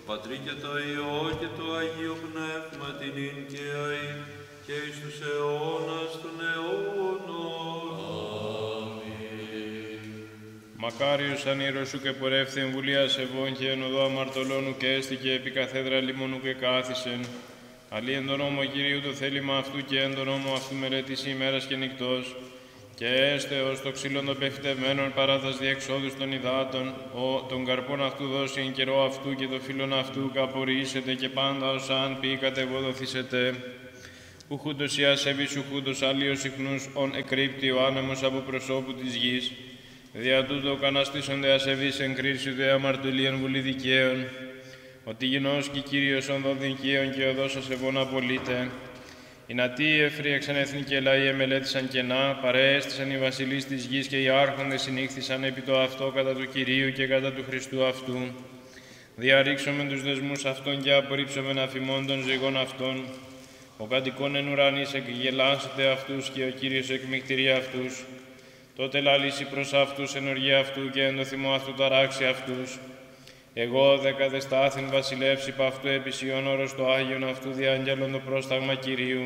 Πατρί και το Υιό και το Αγίο Πνεύμα την ίν και αεί και εις τους αιώνας των αιώνων. Αμήν. Μακάριος ανήρος σου και πορεύθε εμβουλίας ευών και εν οδό αμαρτωλώνου και έστηκε επί καθέδρα λιμονού και κάθισεν. Αλλή εν τον νόμο Κυρίου το θέλημα αυτού και εν τον νόμο αυτού μελέτηση ημέρας και νυχτός. Και έστε ως το ξύλον των πεφυτευμένων παράτας διεξόδους των υδάτων, τον καρπόν αυτού δώσει εν καιρό αυτού και το φύλλον αυτού καπορίσετε και πάντα ως αν πει κατεβοδοθήσετε. Ουχούντος η ασεβής, ουχούντος άλλιος συχνούς, ον εκρύπτει ο άνεμος από προσώπου της γης. Δια τούτο καναστήσονται ασεβείς εν κρίση δε αμαρτωλίων βουλή δικαίων. Ότι γινώσκει Κύριος ον δοδικαίων και οδός ασεβών απολύτε. Οι νατοί εφρίεξαν εθνικοί λαοί εμελέτησαν κενά, παρέστησαν οι βασιλείς της γης και οι άρχοντες συνήχθησαν επί το αυτό κατά του Κυρίου και κατά του Χριστού αυτού. Διαρρήξομεν τους δεσμούς αυτών και απορρίψομεν αφημών των ζυγών αυτών. Ο κατοικών εν ουρανής εκγελάσετε αυτούς και ο Κύριος εκμυκτηρεί αυτούς. Τότε λαλήσει προς αυτούς εν οργή αυτού και εν το θυμό αυτού ταράξει αυτούς. Εγώ δεκαδεστάθην βασιλεύς υπ' αυτού επισιών όρος το Άγιον αυτού διάγγελον το πρόσταγμα Κυρίου.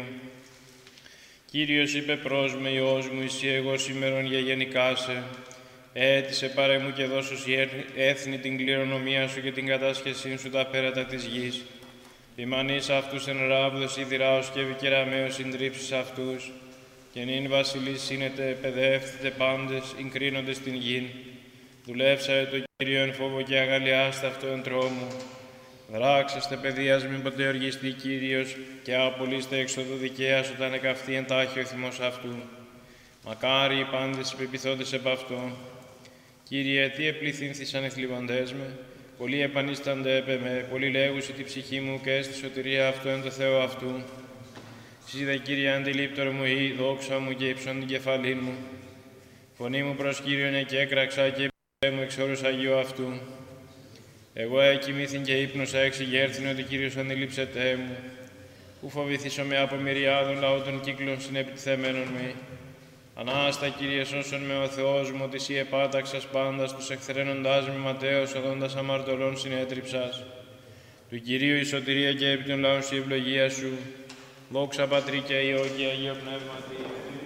Κύριος είπε προς με Υιός μου, εσύ εγώ σήμερον γεγεννικάσε. Έτησε πάρε μου και δώσος η έθνη την κληρονομία σου και την κατάσχεσή σου τα πέρατα της γης. Ποιμανείς αυτούς εν ράβδος ιδηράος και ευικεραμαίος συντρίψεις αυτούς. Και νυν βασιλείς σύνετε, παιδεύθητε πάντες, εγκρίνοντες την γην. Δουλεύσατε το Κύριο εν φόβο και αγαλιάστε αυτό εν τρόμου. Δράξεστε παιδείας μην ποτέ οργιστεί Κύριος και απολύστε έξοδο δικαίας όταν εκαυτεί εν τάχει ο θυμός αυτού. Μακάρι οι πάντες υπεπιθόντες επ' αυτό. Κύριε, τι επληθύνθησαν οι θλιβαντές με, πολλοί επανίστανται έπε με, πολλοί λέγουσι τη ψυχή μου και στη σωτηρία αυτό εν το Θεό αυτού. Σεις δε Κύριε αντιλήπτορ μου ή δόξα μου και ύψον την κεφαλήν μου. Φωνή μου προς Κύριον και έκραξα και μου εξ όρους Αγίου αυτού. Εγώ εκοιμήθην και ύπνωσα εξηγέρθην ότι Κύριος αντιλήψετέ μου. Ου φοβηθήσομαι από μυριάδων λαού των κύκλων συνεπιτιθεμένων μη. Ανάστα Κύριε σώσον με ο Θεός μου ότι εσύ επάταξας πάντα τους εχθρένοντάς με ματέως οδόντας αμαρτωλών συνέτριψας. Του Κυρίου η σωτηρία και επί των λαών η ευλογία σου. Δόξα Πατρί και Υιό και Αγίο Πνεύματι.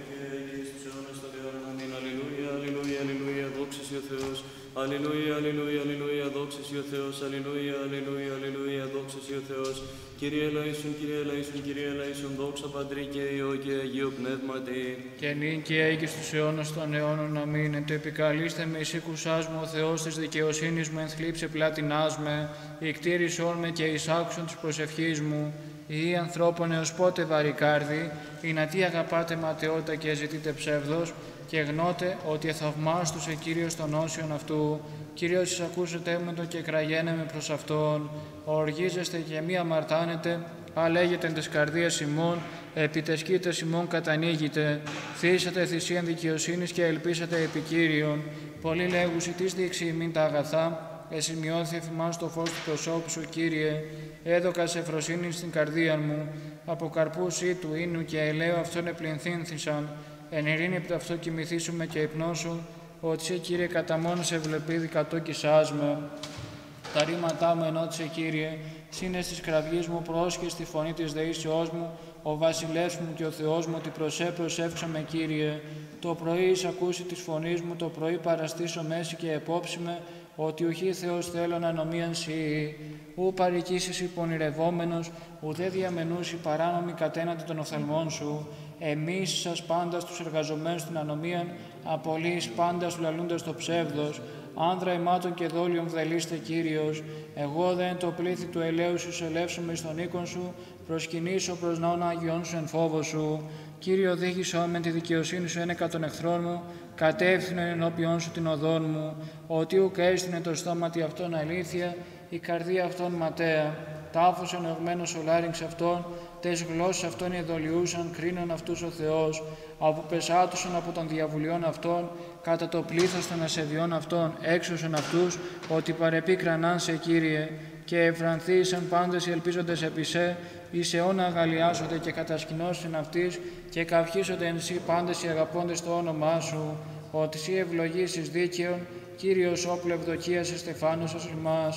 Αλληλούια, αλληλούια, αλληλούια, δόξα σοι ο Θεός, αλληλούια, αλληλούια, αλληλούια, δόξα σοι ο Θεός. Κύριε ελέησον, Κύριε ελέησον, Κύριε ελέησον, δόξα Πατρί και Υιό και Αγίο Πνεύματι. Και νυν και αεί και στους αιώνας των αιώνων, αμήν. Εν το επικαλείστε με εις οίκουσάς μου, ο Θεός της δικαιοσύνης μου, εν θλίψε πλάτινάς με, ικτήρισόν με και εις άκουσον της προσευχής μου. Ή ανθρώπων έως πότε βαρικάρδι, ή να τι αγαπάτε ματαιότητα και ζητείτε ψεύδος, και γνώτε ότι εθαυμάστουσε Κύριος των όσιων αυτού. Κύριος εις ακούσετε με το και κραγένε με προς Αυτόν. Οργίζεστε και μη αμαρτάνετε, αλέγετε τες καρδίες ημών, επιτεσκείτε ημών κατανοίγετε. Θύσατε θυσίαν δικαιοσύνης και ελπίσατε επί Κύριον. Πολλοί λέγουσι τις δείξει ημίν τα αγαθά, εσημειώθη εφημάς το φως του προσώπου σου, Κύριε. Έδωκα σε φροσύνη στην καρδία μου, από καρπούς ή του ίνου και ελαίου αυτόν επληνθύνθησαν. Εν ειρήνη επί αυτό κοιμηθήσουμε και υπνώσου, ότι σε Κύριε κατά μόνο σε βλεπίδι κατόκισάς με. Τα ρήματά μου ενώτησε Κύριε, σύνες της κραυγής μου πρόσχε στη φωνή της δεήσεώς μου, ο βασιλεύς μου και ο Θεός μου, ότι προσεύξαμε Κύριε. Το πρωί εις ακούσει της φωνής μου, το πρωί παραστήσω μέση και επόψιμε, ότι ουχή Θεός θέλω να νομίαν σοι. Ου παρικήσεις υπονηρευόμενος, ουδέ διαμενούσι παράνομοι κατέναντι των οφθαλμών σου. Εμείς σας πάντα στους εργαζομένους στην ανομίαν, απολύεις πάντα σου λαλούντας το ψεύδος. Άνδρα ημάτων και δόλιων βδελείστε Κύριος. Εγώ δεν το πλήθη του ελαίου σου ελεύσομαι εις τον οίκον σου, προσκυνήσω προς ναόν Αγιών σου εν φόβο σου. Κύριο δείχισό με τη δικαιοσύνη σου ένεκα των εχθρών μου, κατεύθυνε ενώπιόν σου την οδόν μου, ότι ουκ έστεινε το στόματι αυτόν αλήθεια, η καρδία αυτών ματέα. Τάφος ενωγμένος ο λάρυγξ αυτών, τες γλώσσες αυτών ειδωλιούσαν, κρίνον αυτούς ο Θεός, αποπεσάτουσαν από των διαβουλιών αυτών, κατά το πλήθος των ασεβιών αυτών, έξωσαν αυτούς, ότι παρεπίκραναν σε Κύριε, και ευρανθήσαν πάντες οι ελπίζοντες επί σε, εις αιώνα αγαλιάσονται και κατασκηνώσουν αυτής, και καυχήσονται εν σύ πάντες οι αγαπώντες το όνομά σου, ότι σύ ευλογήσεις δίκαιον, Κύριος όπλο ευδοκίας στεφάνωσος ημάς.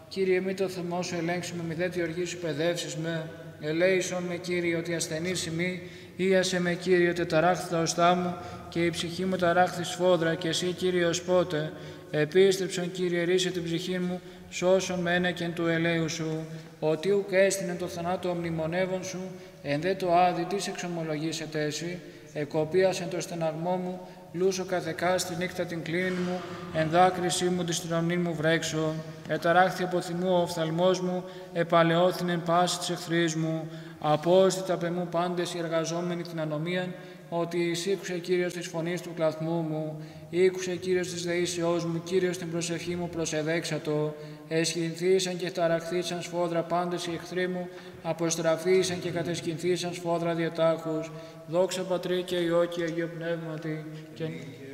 Κύριε, μη το θυμό σου ελέγξουμε, μη δε τη οργή σου παιδεύσεις με. Ελέησον με, Κύριε, ότι ασθενής ημί, ίασε με, Κύριε, ότι ταράχθη τα οστά μου και η ψυχή μου ταράχθη σφόδρα, και εσύ, Κύριε, ως πότε. Επίστρεψον, Κύριε, ρίσε την ψυχή μου, σώσον με ένεκεν του ελέου σου. Ότι ουκ έστεινε το θανάτο ομνημονεύων σου, εν δε το άδει, τις εξομολογήσετε εσύ. Εκοπίασεν το στεναγμό μου, λούσο καθεκά στη νύχτα την κλίνη μου, εν δάκρυσή μου τη στρονή μου βρέξω. Εταράχθη από θυμού ο οφθαλμός μου, επαλαιώθην εν πάση της εχθρής μου. Απόστητα πε μου πάντες οι εργαζόμενοι την ανομίαν, ότι εισήκουσε Κύριος της φωνής του κλαθμού μου, ήκουσε Κύριος της δεήσεώς μου, Κύριος την προσευχή μου προσεδέξατο. Εσχυνθήσαν και ταραχθήσαν σφόδρα πάντες οι εχθροί μου, αποστραφήσαν και κατεσκυνθήσαν σφόδρα διατάχους. Δόξα Πατρί και Υιό και Αγίο Πνεύματι, και